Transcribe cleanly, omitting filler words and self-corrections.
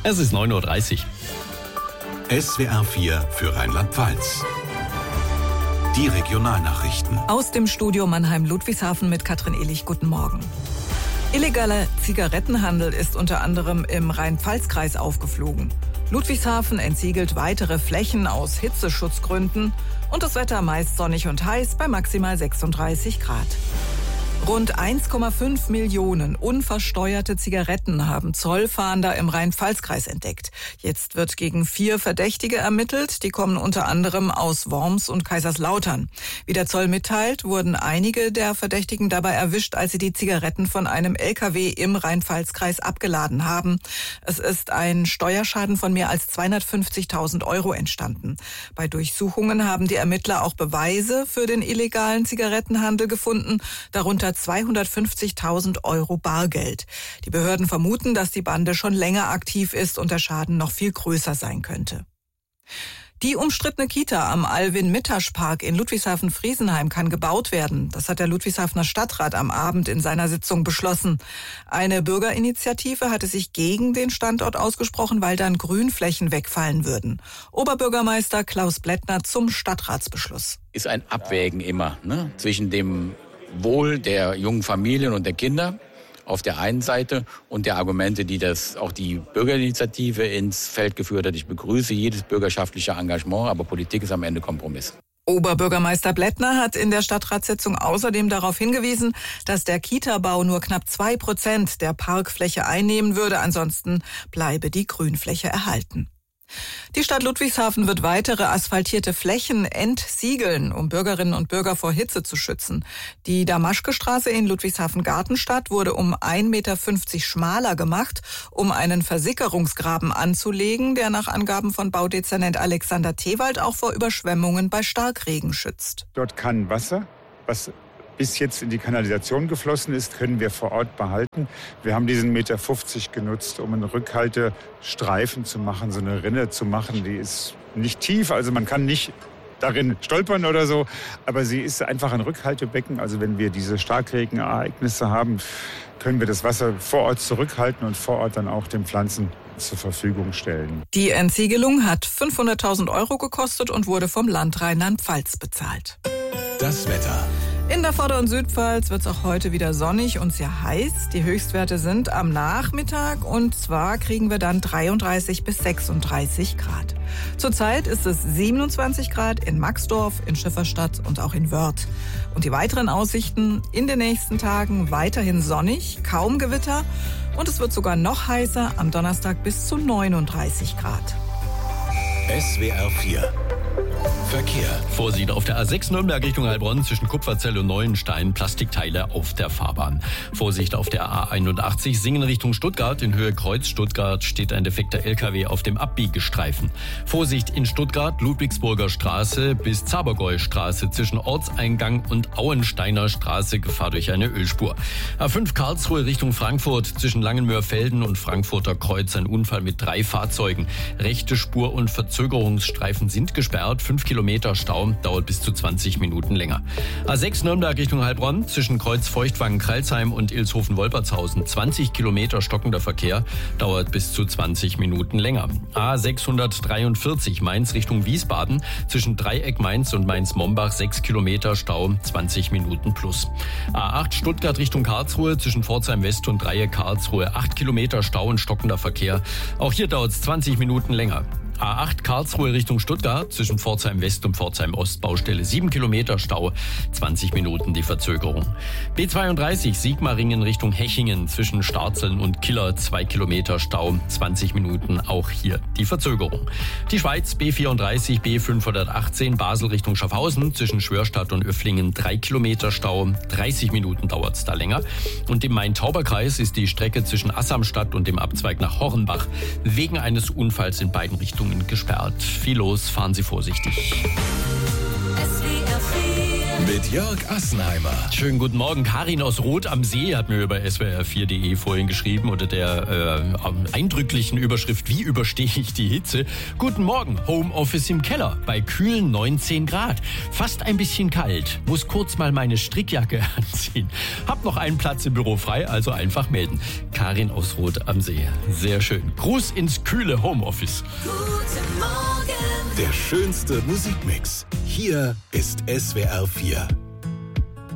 Es ist 9:30 Uhr. SWR 4 für Rheinland-Pfalz. Die Regionalnachrichten. Aus dem Studio Mannheim-Ludwigshafen mit Katrin Illich. Guten Morgen. Illegaler Zigarettenhandel ist unter anderem im Rhein-Pfalz-Kreis aufgeflogen. Ludwigshafen entsiegelt weitere Flächen aus Hitzeschutzgründen und das Wetter meist sonnig und heiß bei maximal 36 Grad. Rund 1,5 Millionen unversteuerte Zigaretten haben Zollfahnder im Rhein-Pfalz-Kreis entdeckt. Jetzt wird gegen 4 Verdächtige ermittelt. Die kommen unter anderem aus Worms und Kaiserslautern. Wie der Zoll mitteilt, wurden einige der Verdächtigen dabei erwischt, als sie die Zigaretten von einem LKW im Rhein-Pfalz-Kreis abgeladen haben. Es ist ein Steuerschaden von mehr als 250.000 € entstanden. Bei Durchsuchungen haben die Ermittler auch Beweise für den illegalen Zigarettenhandel gefunden, darunter 250.000 € Bargeld. Die Behörden vermuten, dass die Bande schon länger aktiv ist und der Schaden noch viel größer sein könnte. Die umstrittene Kita am Alwin-Mittasch-Park in Ludwigshafen-Friesenheim kann gebaut werden. Das hat der Ludwigshafener Stadtrat am Abend in seiner Sitzung beschlossen. Eine Bürgerinitiative hatte sich gegen den Standort ausgesprochen, weil dann Grünflächen wegfallen würden. Oberbürgermeister Klaus Blättner zum Stadtratsbeschluss. Ist ein Abwägen immer, zwischen dem Wohl der jungen Familien und der Kinder auf der einen Seite und der Argumente, die auch die Bürgerinitiative ins Feld geführt hat. Ich begrüße jedes bürgerschaftliche Engagement, aber Politik ist am Ende Kompromiss. Oberbürgermeister Blättner hat in der Stadtratssitzung außerdem darauf hingewiesen, dass der Kita-Bau nur knapp 2% der Parkfläche einnehmen würde. Ansonsten bleibe die Grünfläche erhalten. Die Stadt Ludwigshafen wird weitere asphaltierte Flächen entsiegeln, um Bürgerinnen und Bürger vor Hitze zu schützen. Die Damaschke-Straße in Ludwigshafen-Gartenstadt wurde um 1,50 Meter schmaler gemacht, um einen Versickerungsgraben anzulegen, der nach Angaben von Baudezernent Alexander Tewald auch vor Überschwemmungen bei Starkregen schützt. Dort kann Wasser, was bis jetzt in die Kanalisation geflossen ist, können wir vor Ort behalten. Wir haben diesen 1,50 Meter genutzt, um einen Rückhaltestreifen zu machen, so eine Rinne zu machen. Die ist nicht tief, also man kann nicht darin stolpern oder so, aber sie ist einfach ein Rückhaltebecken. Also wenn wir diese Starkregenereignisse haben, können wir das Wasser vor Ort zurückhalten und vor Ort dann auch den Pflanzen zur Verfügung stellen. Die Entsiegelung hat 500.000 € gekostet und wurde vom Land Rheinland-Pfalz bezahlt. Das Wetter. In der Vorder- und Südpfalz wird es auch heute wieder sonnig und sehr heiß. Die Höchstwerte sind am Nachmittag und zwar kriegen wir dann 33 bis 36 Grad. Zurzeit ist es 27 Grad in Maxdorf, in Schifferstadt und auch in Wörth. Und die weiteren Aussichten in den nächsten Tagen weiterhin sonnig, kaum Gewitter und es wird sogar noch heißer am Donnerstag bis zu 39 Grad. SWR 4 Verkehr. Vorsicht auf der A6 Nürnberg Richtung Heilbronn zwischen Kupferzell und Neuenstein. Plastikteile auf der Fahrbahn. Vorsicht auf der A81 Singen Richtung Stuttgart. In Höhe Kreuz Stuttgart steht ein defekter LKW auf dem Abbiegestreifen. Vorsicht in Stuttgart Ludwigsburger Straße bis Zabergäu-Straße zwischen Ortseingang und Auensteiner Straße. Gefahr durch eine Ölspur. A5 Karlsruhe Richtung Frankfurt zwischen Langenmörfelden und Frankfurter Kreuz. Ein Unfall mit 3 Fahrzeugen. Rechte Spur und Verzögerungsstreifen sind gesperrt. 5 Kilometer Stau, dauert bis zu 20 Minuten länger. A6 Nürnberg Richtung Heilbronn zwischen Kreuz Feuchtwangen-Kralsheim und Ilshofen-Wolpertshausen. 20 Kilometer stockender Verkehr, dauert bis zu 20 Minuten länger. A643 Mainz Richtung Wiesbaden zwischen Dreieck Mainz und Mainz-Mombach. 6 Kilometer Stau, 20 Minuten plus. A8 Stuttgart Richtung Karlsruhe zwischen Pforzheim West und Dreieck Karlsruhe. 8 Kilometer Stau und stockender Verkehr. Auch hier dauert es 20 Minuten länger. A8 Karlsruhe Richtung Stuttgart zwischen Pforzheim West und Pforzheim Ost Baustelle 7 Kilometer Stau, 20 Minuten die Verzögerung. B32 Sigmaringen Richtung Hechingen zwischen Starzeln und Killer 2 Kilometer Stau, 20 Minuten auch hier die Verzögerung. Die Schweiz B34 B518 Basel Richtung Schaffhausen zwischen Schwörstadt und Öfflingen 3 Kilometer Stau, 30 Minuten dauert es da länger. Und im Main-Tauber-Kreis ist die Strecke zwischen Assamstadt und dem Abzweig nach Hornbach wegen eines Unfalls in beiden Richtungen gesperrt. Viel los, fahren Sie vorsichtig. SWR 4 Mit Jörg Assenheimer. Schönen guten Morgen. Karin aus Roth am See hat mir über swr4.de vorhin geschrieben unter der eindrücklichen Überschrift: Wie überstehe ich die Hitze? Guten Morgen. Homeoffice im Keller bei kühlen 19 Grad. Fast ein bisschen kalt. Muss kurz mal meine Strickjacke anziehen. Hab noch einen Platz im Büro frei, also einfach melden. Karin aus Roth am See. Sehr schön. Gruß ins kühle Homeoffice. Der schönste Musikmix. Hier ist SWR 4.